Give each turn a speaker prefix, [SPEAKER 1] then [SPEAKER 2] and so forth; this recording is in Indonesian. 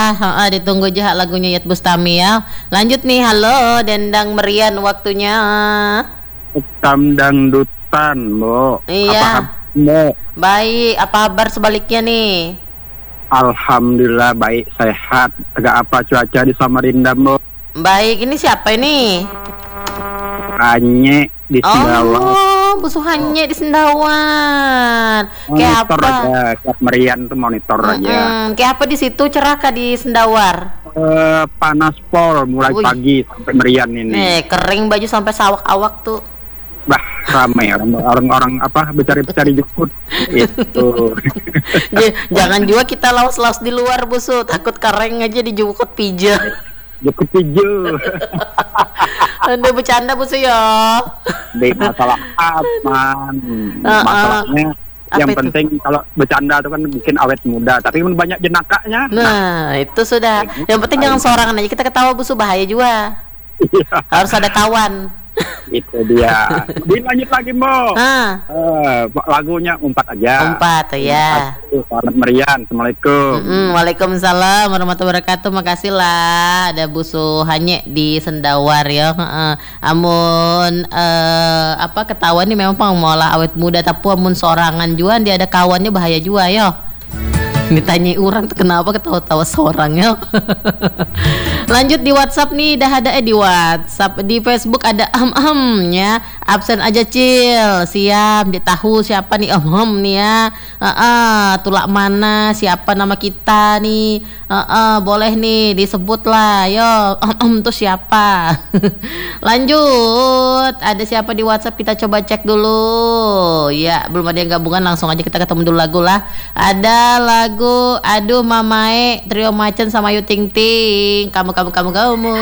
[SPEAKER 1] Ditunggu jahat lagunya Iyeth Bustami ya. Lanjut nih, halo Dendang Merian waktunya.
[SPEAKER 2] Hitam dangdutan, Bu.
[SPEAKER 1] Iya.
[SPEAKER 2] Apa kabar,
[SPEAKER 1] Baik, apa kabar sebaliknya nih?
[SPEAKER 2] Alhamdulillah baik, sehat. Agak apa cuaca di Samarinda, Bu?
[SPEAKER 1] Baik, ini siapa ini?
[SPEAKER 2] Anye di Sendawa.
[SPEAKER 1] Oh, busuhannya di Sendawan. Kayak
[SPEAKER 2] Monitor
[SPEAKER 1] apa?
[SPEAKER 2] aja, tiap merian tuh monitor aja.
[SPEAKER 1] Kayak apa di situ cerah kah di Sendawar?
[SPEAKER 2] Panas pol mulai
[SPEAKER 1] Wih.
[SPEAKER 2] pagi sampai merian ini.
[SPEAKER 1] Kering baju sampai sawak-awak tuh.
[SPEAKER 2] Bah, ramai orang-orang apa becari-becari jukut itu.
[SPEAKER 1] Jangan juga kita laus-laus di luar busu, takut kering aja dijukut pija.
[SPEAKER 2] Jukut hijau.
[SPEAKER 1] Aduh, bercanda busu ya.
[SPEAKER 2] Di masalah aman. Masalahnya
[SPEAKER 1] Apa
[SPEAKER 2] yang
[SPEAKER 1] itu?
[SPEAKER 2] penting kalau bercanda itu kan bikin awet muda, tapi kan banyak jenakanya.
[SPEAKER 1] Nah, itu sudah. Yang penting jangan sorangan aja, kita ketawa busu, bahaya juga.
[SPEAKER 2] Iya,
[SPEAKER 1] Harus ada kawan.
[SPEAKER 2] itu dia. Dilanjut lagi, Mo. Lagunya umpat aja.
[SPEAKER 1] Umpat ya.
[SPEAKER 2] Selamat merian. Assalamualaikum.
[SPEAKER 1] Waalaikumsalam warahmatullahi wabarakatuh. Makasih lah ada busu hanya di Sendawar ya. Amun ketahuan nih memang pengolah awet muda, tapi amun sorangan juga dia ada kawannya bahaya juga yo. Ditanya orang tuh kenapa ketawa-tawa seorang ya. Lanjut di WhatsApp nih, dah ada di WhatsApp, di Facebook ada ya. Absen aja Cil. Siap, ditahu siapa nih nih ya. Tulak mana, siapa nama kita nih. Boleh nih disebut lah. Yo, tuh siapa? Lanjut, ada siapa di WhatsApp, kita coba cek dulu. Ya, belum ada yang gabungan, langsung aja kita ketemu dulu lagu lah. Ada lagu Aduh Mamae Trio Macan sama Ayu Ting Ting. Kamu